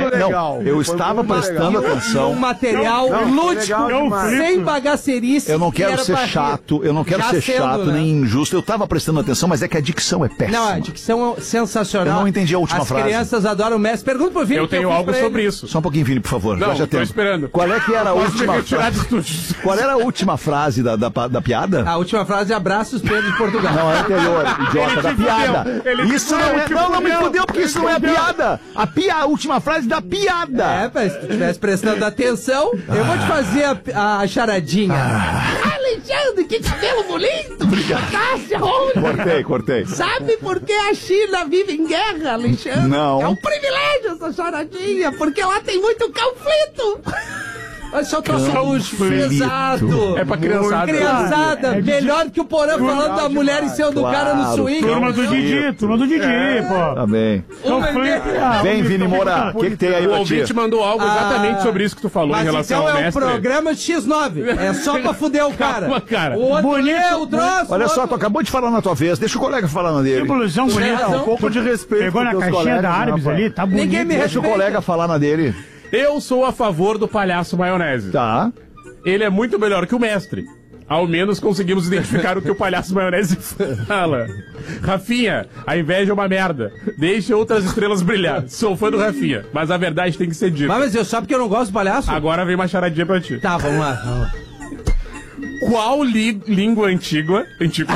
Não, eu estava prestando atenção. Um material lúdico, sem bagaceirice. Eu não quero ser chato, nem injusto. Eu estava prestando atenção, mas é que a dicção é péssima. Não, a dicção é sensacional. Eu não entendi a última frase. As crianças adoram o Messi. Pergunta pro Vini. Eu tenho algo sobre isso. Só um pouquinho, Vini, por favor. Não, já tô esperando. Qual é que era a última frase? Qual era a última frase da piada? A última frase é abraços Pedro de Portugal. Não, é anterior, idiota, da piada. Isso não é... Não me fudeu, porque isso não é a piada. A última frase da piada. É, mas se tu estivesse prestando atenção, eu vou te fazer a charadinha. Alexandre, que cabelo bonito! Obrigado. Cortei. Sabe por que a China vive em guerra, Alexandre? Não. É um privilégio essa charadinha, porque lá tem muito conflito. Olha só o troço luxo, exato. É pra criançada. Melhor que o Porã falando da mulher em cima do cara no swing. Turma do Didi, pô. Tá bem. Vem, Vini Moura, o que tem aí O pra ti? ouvinte mandou algo exatamente sobre isso que tu falou em relação ao então mestre. É um programa X9. É só pra fuder o cara. Calma, cara. O outro o troço. Olha só, tu acabou de falar na tua vez, deixa o colega falar na dele. Evolução bonita, um pouco de respeito. Pegou na caixinha da Árabes ali, tá bonito. Ninguém me Deixa o colega falar na dele. Eu sou a favor do palhaço maionese. Tá. Ele é muito melhor que o mestre. Ao menos conseguimos identificar o que o palhaço maionese fala. Rafinha, a inveja é uma merda. Deixe outras estrelas brilhar. Sou fã do Rafinha, mas a verdade tem que ser dita. Mas eu só porque eu não gosto do palhaço? Agora vem uma charadinha pra ti. Tá, vamos lá. Qual língua antiga? Ninguém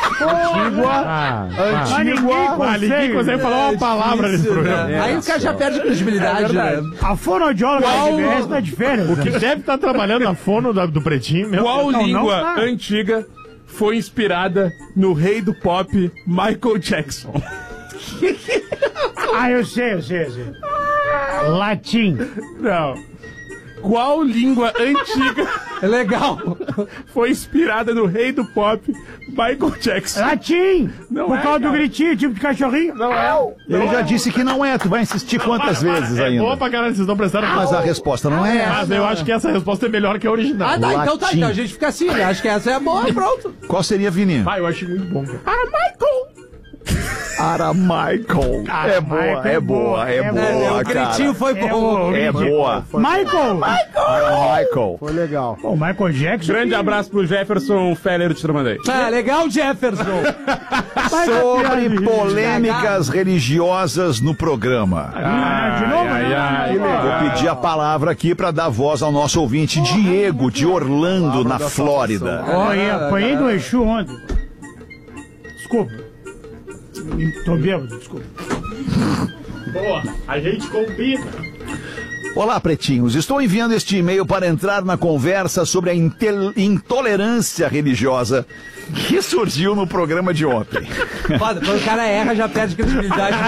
consegue falar uma palavra nesse programa. Aí o cara já perde credibilidade, né? A fonoaudióloga da SBS tá de férias. O que deve estar trabalhando na fono do Pretinho, meu. Qual língua antiga foi inspirada no rei do pop Michael Jackson? Eu sei. Latim. Não. Qual língua antiga é legal foi inspirada no rei do pop Michael Jackson? Latim! Não por causa do gritinho, tipo de cachorrinho? Não é. Ele já disse que não é, tu vai insistir quantas vezes ainda? Boa pra caralho, vocês estão prestando Mas a resposta não é essa. Mas eu acho que essa resposta é melhor que a original. Então a gente fica assim, acho que essa é boa, pronto. Qual seria, Vini? Eu achei muito bom, cara. Michael. É boa, O gritinho foi bom. É boa. Michael. Foi legal. O Michael Jackson. Grande abraço pro Jefferson Feller de Tramandaí. Legal, Jefferson. Sobre polêmicas religiosas no programa. De novo, Vou pedir a palavra aqui para dar voz ao nosso ouvinte Diego, de Orlando, na Flórida. Apanhei do Exu ontem. Desculpa. Tô bêbado, desculpa. Boa, a gente combina. Olá, pretinhos. Estou enviando este e-mail para entrar na conversa sobre a intolerância religiosa que surgiu no programa de ontem. Foda, quando o cara erra, já perde credibilidade.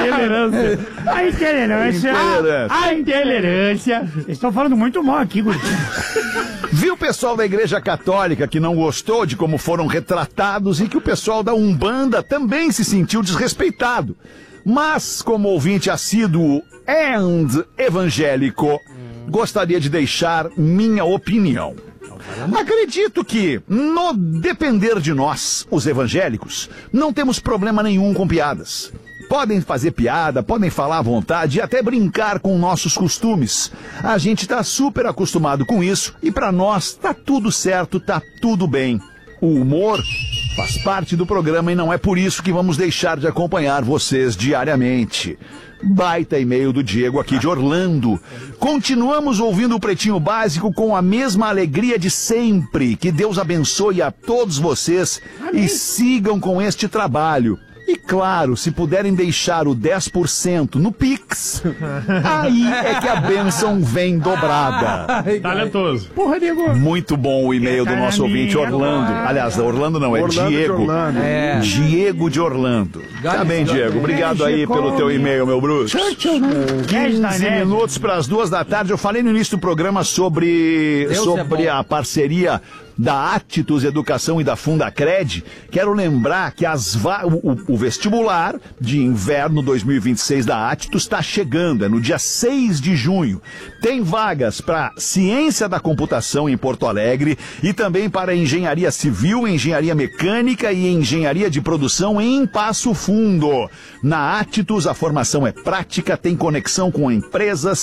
A intolerância. Estão falando muito mal aqui, guri. Viu o pessoal da Igreja Católica que não gostou de como foram retratados e que o pessoal da Umbanda também se sentiu desrespeitado. Mas, como ouvinte assíduo and evangélico, gostaria de deixar minha opinião. Acredito que, no depender de nós, os evangélicos, não temos problema nenhum com piadas. Podem fazer piada, podem falar à vontade e até brincar com nossos costumes. A gente tá super acostumado com isso e pra nós tá tudo certo, tá tudo bem. O humor faz parte do programa e não é por isso que vamos deixar de acompanhar vocês diariamente. Baita e-mail do Diego aqui de Orlando. Continuamos ouvindo o Pretinho Básico com a mesma alegria de sempre. Que Deus abençoe a todos vocês e sigam com este trabalho. E claro, se puderem deixar o 10% no Pix, aí é que a bênção vem dobrada. Talentoso. Porra, Diego. Muito bom o e-mail do nosso ouvinte Orlando. Aliás, Orlando não, é Diego. Diego de Orlando. Tá bem, Diego. Obrigado aí pelo teu e-mail, meu bruxo. 15 minutos para as 2 da tarde. Eu falei no início do programa sobre a parceria da Attitus Educação e da Fundacred. Quero lembrar que o vestibular de inverno 2026 da Attitus está chegando, é no dia 6 de junho. Tem vagas para Ciência da Computação em Porto Alegre e também para Engenharia Civil, Engenharia Mecânica e Engenharia de Produção em Passo Fundo. Na Attitus a formação é prática, tem conexão com empresas